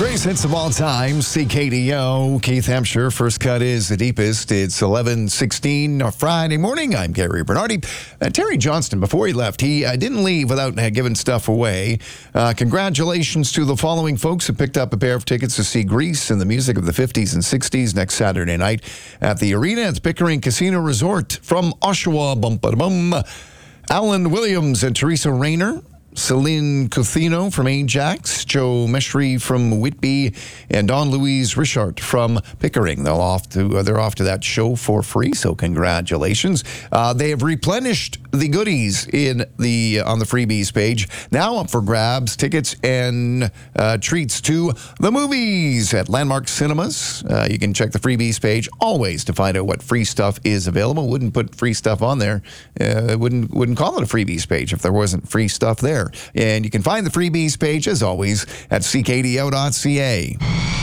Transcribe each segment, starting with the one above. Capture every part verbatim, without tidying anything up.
Greatest hits of all time, C K D O, Keith Hampshire. First cut is the deepest. It's eleven sixteen Friday morning. I'm Gary Bernardi. Uh, Terry Johnston, before he left, he uh, didn't leave without uh, giving stuff away. Uh, congratulations to the following folks who picked up a pair of tickets to see Grease and the music of the fifties and sixties next Saturday night at the arena at Pickering Casino Resort. From Oshawa, bum ba bum, Alan Williams and Teresa Rayner. Celine Cuthino from Ajax, Joe Meshry from Whitby, and Don Louise Richard from Pickering. They'll off to, uh, they're off to that show for free, so congratulations. Uh, they have replenished the goodies in the uh, on the freebies page. Now up for grabs, tickets and uh, treats to the movies at Landmark Cinemas. Uh, you can check the freebies page always to find out what free stuff is available. Wouldn't put free stuff on there. Uh, wouldn't wouldn't call it a freebies page if there wasn't free stuff there. And you can find the freebies page, as always, at c k d o dot c a.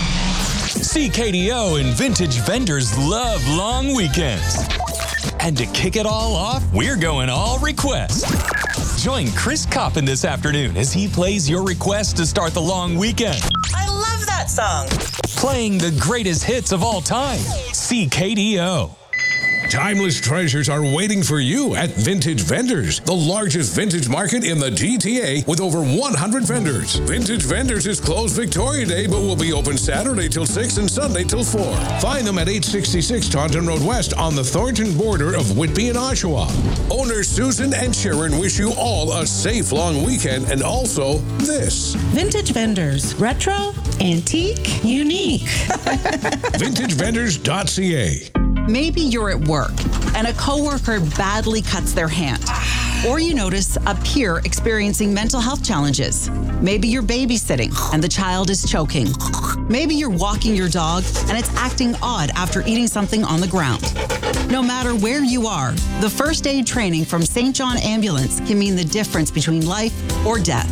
C K D O and Vintage Vendors love long weekends. And to kick it all off, we're going all request. Join Chris Coppin this afternoon as he plays your request to start the long weekend. I love that song. Playing the greatest hits of all time. C K D O. Timeless treasures are waiting for you at Vintage Vendors, the largest vintage market in the G T A with over one hundred vendors. Vintage Vendors is closed Victoria Day, but will be open Saturday till six and Sunday till four. Find them at eight sixty-six Taunton Road West on the Thornton border of Whitby and Oshawa. Owners Susan and Sharon wish you all a safe long weekend and also this. Vintage Vendors. Retro, antique, unique. vintage vendors dot c a. Maybe you're at work and a coworker badly cuts their hand. Or you notice a peer experiencing mental health challenges. Maybe you're babysitting and the child is choking. Maybe you're walking your dog and it's acting odd after eating something on the ground. No matter where you are, the first aid training from Saint John Ambulance can mean the difference between life or death.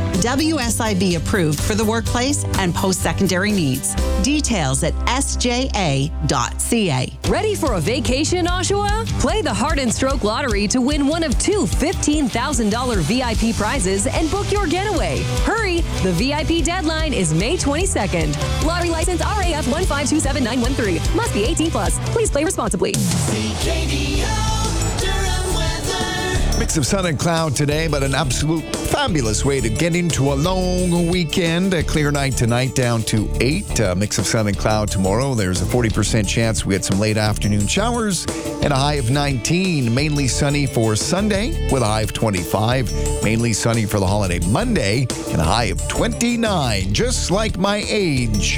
W S I B approved for the workplace and post-secondary needs. Details at s j a dot c a. Ready for a vacation, Oshawa? Play the Heart and Stroke Lottery to win one of two fifteen thousand dollars V I P prizes and book your getaway. Hurry! The V I P deadline is May twenty-second. Lottery license R A F one five two seven nine one three. Must be eighteen plus. Please play responsibly. C K D O Durham weather. Mix of sun and cloud today, but an absolute fabulous way to get into a long weekend. A clear night tonight down to eight. Uh, mix of sun and cloud tomorrow. There's a forty percent chance we get some late afternoon showers and a high of nineteen. Mainly sunny for Sunday with a high of twenty-five. Mainly sunny for the holiday Monday and a high of twenty-nine. Just like my age.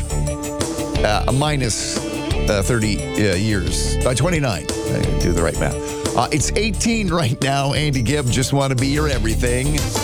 Uh, a minus uh, thirty uh, years. Uh, twenty-nine. I do the right math. Uh, it's eighteen right now. Andy Gibb, just want to be your everything.